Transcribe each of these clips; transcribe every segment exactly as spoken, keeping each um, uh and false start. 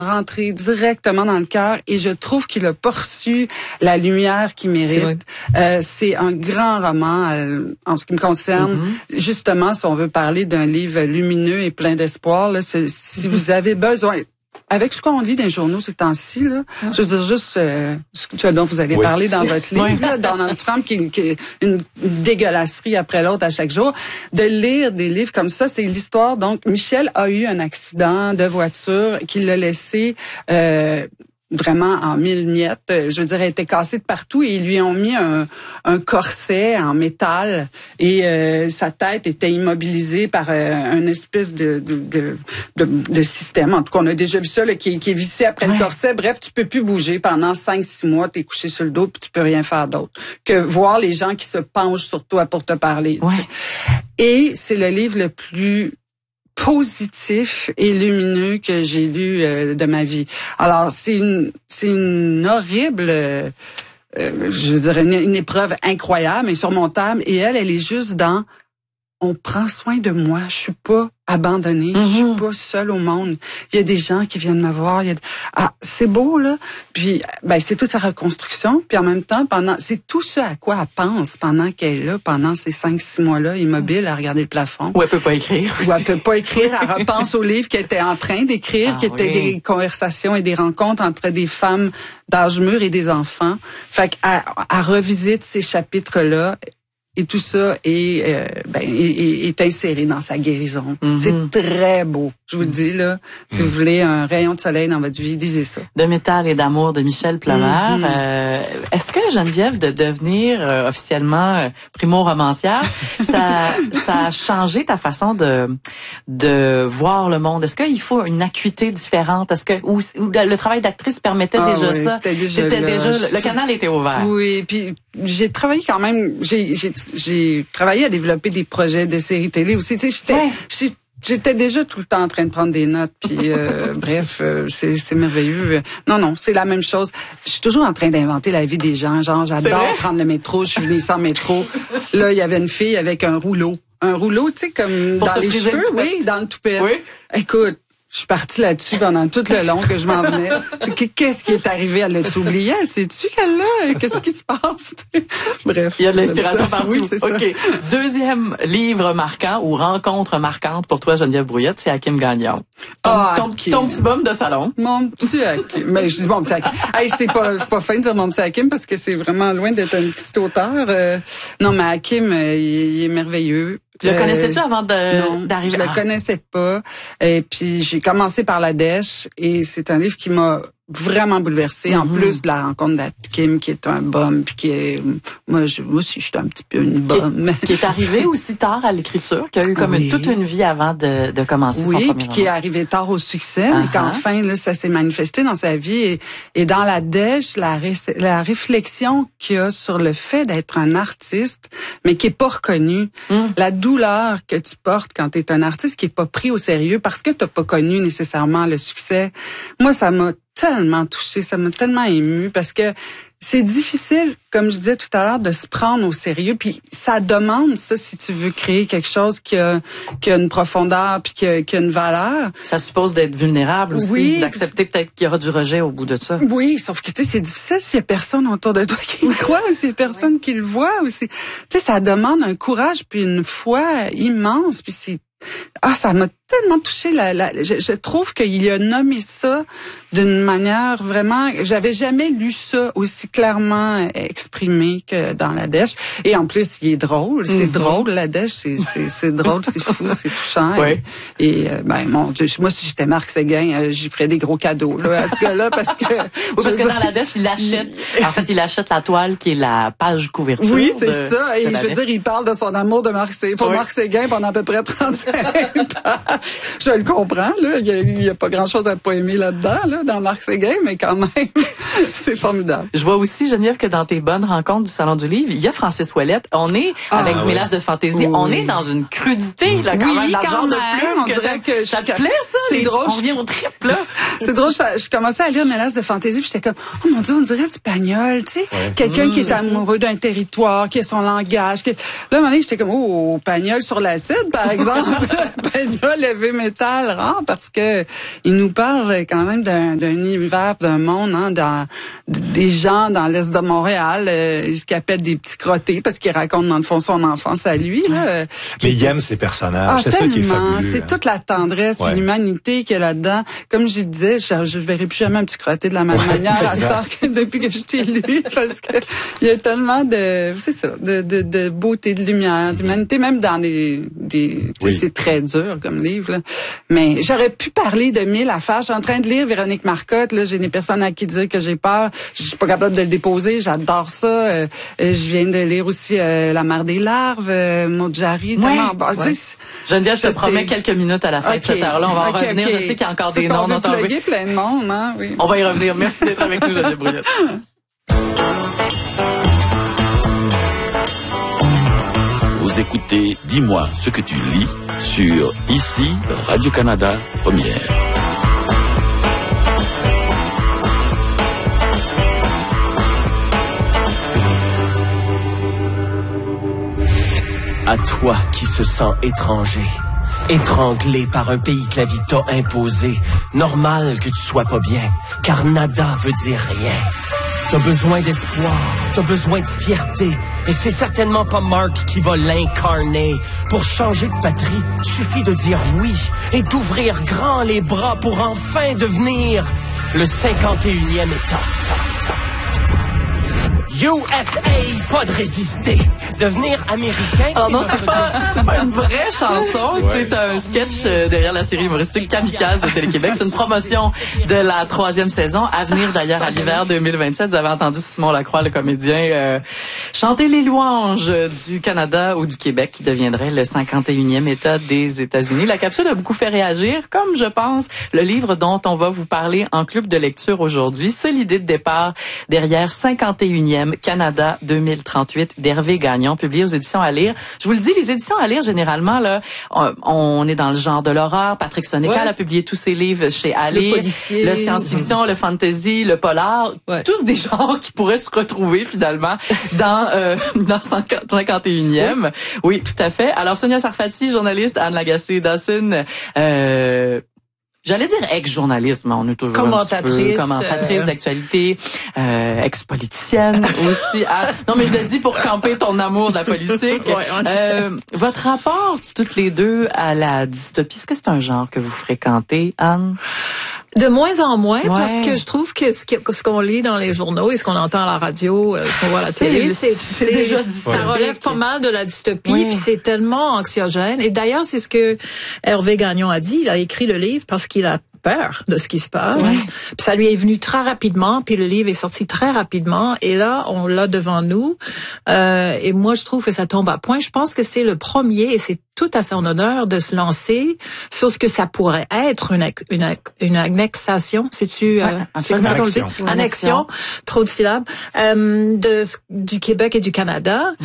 rentré directement dans le cœur et je trouve qu'il a pas reçu la lumière qu'il mérite. Euh, c'est un grand roman euh, en ce qui me concerne. Mm-hmm. Justement, si on veut parler d'un livre lumineux et plein d'espoir, là, si mm-hmm. vous avez besoin... Avec ce qu'on lit dans les journaux ces temps-ci, là, mm-hmm. je veux dire juste euh, ce dont vous allez oui. parler dans votre livre, là, Donald Trump qui, qui est une dégueulasserie après l'autre à chaque jour, de lire des livres comme ça, c'est l'histoire. Donc, Michel a eu un accident de voiture qui l'a laissé... Euh, vraiment en mille miettes. Je veux dire, elle était cassée de partout et ils lui ont mis un, un corset en métal et euh, sa tête était immobilisée par euh, une espèce de, de, de, de, de système. En tout cas, on a déjà vu ça, là, qui, qui est vissé après ouais. le corset. Bref, tu peux plus bouger pendant cinq, six mois. T'es couché sur le dos puis tu peux rien faire d'autre que voir les gens qui se penchent sur toi pour te parler. Ouais. Et c'est le livre le plus positif et lumineux que j'ai lu euh, de ma vie. Alors, c'est une, c'est une horrible, euh, je dirais, une, une épreuve incroyable, insurmontable. Et elle, elle est juste dans, on prend soin de moi, je suis pas abandonnée, mm-hmm. je suis pas seule au monde. Il y a des gens qui viennent me voir. Il y a... Ah, c'est beau, là. Puis, ben, c'est toute sa reconstruction. Puis en même temps, pendant, c'est tout ce à quoi elle pense pendant qu'elle est là, pendant ces cinq, six mois-là, immobile, à regarder le plafond. Ou elle peut pas écrire. Ou elle peut pas écrire. Elle repense au livre qu'elle était en train d'écrire, ah, qui était oui. des conversations et des rencontres entre des femmes d'âge mûr et des enfants. Fait qu'elle elle revisite ces chapitres-là. Et tout ça est, euh, ben, est, est inséré dans sa guérison. Mm-hmm. C'est très beau. Je vous dis, là, si mm. vous voulez un rayon de soleil dans votre vie, lisez ça. De métal et d'amour de Michel Plomer. Mm-hmm. Euh, est-ce que Geneviève, de devenir euh, officiellement euh, primo-romancière, ça, ça a changé ta façon de, de voir le monde? Est-ce qu'il faut une acuité différente? Est-ce que, ou, ou le travail d'actrice permettait ah, déjà oui, ça? C'était déjà, c'était là, déjà le, le canal était ouvert. Oui, puis j'ai travaillé quand même, j'ai, j'ai J'ai travaillé à développer des projets de séries télé aussi. Tu sais, j'étais, ouais. j'étais déjà tout le temps en train de prendre des notes. Puis, euh, bref, euh, c'est, c'est merveilleux. Non, non, c'est la même chose. Je suis toujours en train d'inventer la vie des gens. Genre, j'adore prendre le métro. Je suis venue sans métro. Là, il y avait une fille avec un rouleau. Un rouleau, tu sais, comme Pour dans les cheveux, oui, dans le toupette. Oui. Écoute. Je suis partie là-dessus pendant tout le long que je m'en venais. Qu'est-ce qui est arrivé? Elle l'a-tu oublié? Elle sait-tu qu'elle l'a? Qu'est-ce qui se passe? Bref. Il y a de l'inspiration partout. Oui, c'est OK. Ça. Deuxième livre marquant ou rencontre marquante pour toi, Geneviève Brouillette, c'est Hakim Gagnon. Ton, oh, ton, ton petit bum de salon. Mon petit Hakim. Mais je dis mon petit Hakim. Hey, c'est pas, c'est pas fin de dire mon petit Hakim parce que c'est vraiment loin d'être un petit auteur. Euh, non, mais Hakim, euh, il, il est merveilleux. Tu le connaissais-tu avant de, non, d'arriver? Je le connaissais pas. Et puis, j'ai commencé par La Dèche et c'est un livre qui m'a vraiment bouleversée, mm-hmm. en plus de la rencontre d'Hakim, qui est un bum, puis qui est... Moi, je, moi aussi, je suis un petit peu une bum. Qui, qui est arrivé aussi tard à l'écriture, qui a eu comme oui. une, toute une vie avant de, de commencer oui, son premier roman. Oui, puis qui est arrivé tard au succès, uh-huh. mais qu'enfin, là, ça s'est manifesté dans sa vie. Et, et dans La Dèche, la, ré, la réflexion qu'il y a sur le fait d'être un artiste, mais qui est pas reconnu, mm. la douleur que tu portes quand tu es un artiste qui est pas pris au sérieux parce que tu n'as pas connu nécessairement le succès. Moi, ça m'a tellement touchée, ça m'a tellement émue parce que c'est difficile, comme je disais tout à l'heure, de se prendre au sérieux. Puis ça demande ça si tu veux créer quelque chose qui a, qui a une profondeur puis qui a, qui a une valeur. Ça suppose d'être vulnérable aussi, oui. d'accepter peut-être qu'il y aura du rejet au bout de ça. Oui, sauf que tu sais, c'est difficile s'il y a personne autour de toi qui le croit ou s'il y a personne oui. qui le voit aussi. Tu sais, ça demande un courage puis une foi immense. Puis c'est ah, ça m'a tellement touchée. La, la, je, je trouve qu'il a nommé ça d'une manière vraiment... J'avais jamais lu ça aussi clairement exprimé que dans La Dèche. Et en plus, il est drôle. C'est mm-hmm. drôle, La Dèche. C'est, c'est, c'est drôle, c'est fou, c'est touchant. Ouais. Et, et ben, mon Dieu, moi, si j'étais Marc Séguin, euh, j'y ferais des gros cadeaux là, à ce gars-là parce que... oui, parce que dans La Dèche, il achète... en fait, il achète la toile qui est la page couverture. Oui, c'est de, ça. Et je veux dire, il parle de son amour de Marc Séguin, pour oui. Marc Séguin pendant à peu près trente-cinq pages. Je le comprends, là. Il y a, il y a pas grand-chose à pas aimer là-dedans, là, dans Marc Séguin, mais quand même, c'est formidable. Je vois aussi, Geneviève, que dans tes bonnes rencontres du Salon du Livre, il y a Francis Ouellette. On est, ah, avec oui. Mélasse de fantaisie, oui. on est dans une crudité, là, quand oui, même, dans le genre de plume. On que dirait que ça je... te plaît, ça? C'est les... drôle. On revient au triple, là. C'est drôle, je, je commençais à lire Mélasse de fantaisie, puis j'étais comme, oh mon Dieu, on dirait du Pagnol, tu sais. Ouais. Quelqu'un mmh. qui est amoureux d'un territoire, qui a son langage. Qui... Là, à un moment donné, j'étais comme, oh, Pagnol sur l'acide, par exemple. Pagnol heavy metal rare parce que il nous parle quand même d'un, d'un univers, d'un monde, hein, dans, des gens dans l'est de Montréal, euh, ce qu'il appelle des petits crottés parce qu'il raconte dans le fond son enfance à lui. Là, mais il aime ses personnages, ah, c'est tellement, ça qui est fabuleux. C'est toute la tendresse, ouais. l'humanité qu'il y a là-dedans. Comme je disais, je, je verrai plus jamais un petit crotté de la même ouais, manière à Star que depuis que je t'ai lu parce que il y a tellement de, c'est ça, de, de, de beauté, de lumière, d'humanité, même dans des, des, oui. c'est très dur comme livre, là. Mais j'aurais pu parler de mille affaires. Je suis en train de lire Véronique Marcotte, là, j'ai des personnes à qui dire que j'ai peur. Je suis pas capable de le déposer, j'adore ça. Euh, je viens de lire aussi euh, La Mare des larves, euh, Maud-Jarry, ouais, tellement bon. Ouais. Geneviève, je te promets quelques minutes à la fin okay. de cette heure-là. On va okay, en revenir. Okay. Je sais qu'il y a encore c'est des noms dans ton vie. Plein de monde, hein, oui. On va y revenir. Merci d'être avec nous, Geneviève Brouillette. Vous écoutez Dis-moi ce que tu lis sur ici Radio-Canada Première. À toi qui se sens étranger, étranglé par un pays que la vie t'a imposé, normal que tu sois pas bien, car nada veut dire rien. T'as besoin d'espoir, t'as besoin de fierté, et c'est certainement pas Mark qui va l'incarner. Pour changer de patrie, suffit de dire oui et d'ouvrir grand les bras pour enfin devenir le cinquante et unième État. U S A, pas de résister. Devenir américain, oh c'est non, c'est pas, c'est pas une vraie chanson. Ouais. C'est un sketch derrière la série humoristique Kamikaze de Télé-Québec. C'est une promotion de la troisième saison. À venir d'ailleurs à l'hiver deux mille vingt-sept. Vous avez entendu Simon Lacroix, le comédien, euh, chanter les louanges du Canada ou du Québec qui deviendrait le cinquante et unième État des États-Unis. La capsule a beaucoup fait réagir, comme je pense le livre dont on va vous parler en club de lecture aujourd'hui. C'est l'idée de départ derrière cinquante et unième Canada deux mille trente-huit d'Hervé Gagnon, publié aux éditions à lire. Je vous le dis, les éditions à lire, généralement, là, on, on est dans le genre de l'horreur. Patrick Sénécal ouais. a publié tous ses livres chez à lire. Le policier. Le science-fiction, mmh. le fantasy, le polar. Ouais. Tous des genres qui pourraient se retrouver, finalement, dans, euh, dans cinquante et unième. Oui. oui, tout à fait. Alors, Sonia Sarfati, journaliste, Anne Lagacé-Dawson, euh, j'allais dire ex-journaliste, mais on est toujours commentatrice, un petit peu commentatrice euh... d'actualité, euh, ex-politicienne aussi. Ah, non, mais je le dis pour camper ton amour de la politique. Ouais, euh, votre rapport, toutes les deux, à la dystopie, est-ce que c'est un genre que vous fréquentez, Anne? De moins en moins, ouais. parce que je trouve que ce, que ce qu'on lit dans les journaux et ce qu'on entend à la radio, ce qu'on voit à la c'est, télé, c'est, c'est, c'est déjà ça ouais. relève pas mal de la dystopie, oui. puis c'est tellement anxiogène. Et d'ailleurs, c'est ce que Hervé Gagnon a dit. Il a écrit le livre parce qu'il a peur de ce qui se passe. Ouais. Puis ça lui est venu très rapidement, puis le livre est sorti très rapidement. Et là, on l'a devant nous. Euh, et moi, je trouve que ça tombe à point. Je pense que c'est le premier, et c'est tout à son honneur de se lancer sur ce que ça pourrait être une une, une annexation. C'est-tu ouais, euh, c'est comme ça qu'on le dit? Annexion. Annexion. Trop de syllabes. Euh, de du Québec et du Canada. Ouais.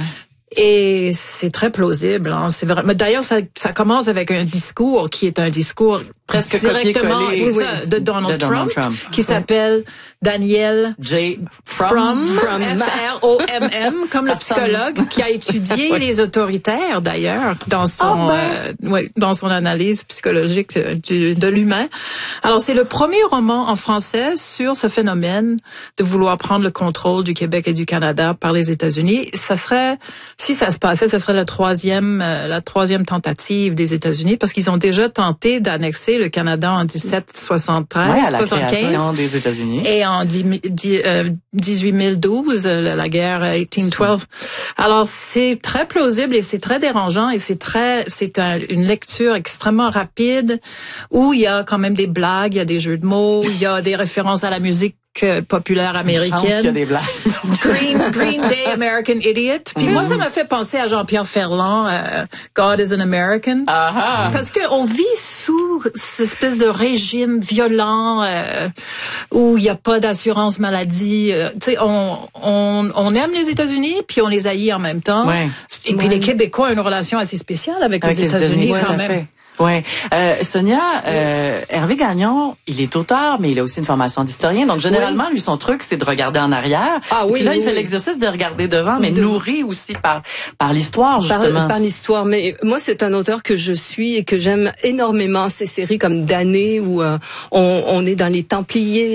Et c'est très plausible. Hein. C'est vrai. Mais d'ailleurs, ça, ça commence avec un discours qui est un discours presque directement copié-collé, c'est ça, de Donald, de Donald Trump, Trump, qui s'appelle Daniel J. Frum, Frum F R O M M, comme le psychologue qui a étudié ouais. les autoritaires d'ailleurs dans son oh ben. euh, ouais, dans son analyse psychologique du, de l'humain. Alors c'est le premier roman en français sur ce phénomène de vouloir prendre le contrôle du Québec et du Canada par les États-Unis. Ça serait Si ça se passait, ce serait la troisième, euh, la troisième tentative des États-Unis, parce qu'ils ont déjà tenté d'annexer le Canada en dix-sept soixante-treize, ouais, à la soixante-quinze, création des États-Unis, et en dix-huit mille douze, la guerre dix-huit douze. Alors c'est très plausible et c'est très dérangeant et c'est très, c'est un, une lecture extrêmement rapide où il y a quand même des blagues, il y a des jeux de mots, il y a des références à la musique populaire américaine. Une chance qu'il y a des blagues. Green, Green Day, American Idiot. Puis mm-hmm. moi, ça m'a fait penser à Jean-Pierre Ferland, euh, God is an American. Uh-huh. Parce que on vit sous cette espèce de régime violent euh, où il n'y a pas d'assurance maladie. Euh, tu sais, on, on, on aime les États-Unis puis on les haït en même temps. Ouais. Et puis ouais. les Québécois ont une relation assez spéciale avec, avec les, les États-Unis, États-Unis quand même. Fait. Ouais. Euh, Sonia, euh, Hervé Gagnon, il est auteur, mais il a aussi une formation d'historien. Donc, généralement, oui. lui, son truc, c'est de regarder en arrière. Ah oui. Puis là, oui, il fait oui. l'exercice de regarder devant, mais de... nourri aussi par par l'histoire, justement. Par, par l'histoire. Mais moi, c'est un auteur que je suis et que j'aime énormément. Ces séries comme Damnés où euh, on, on est dans les Templiers.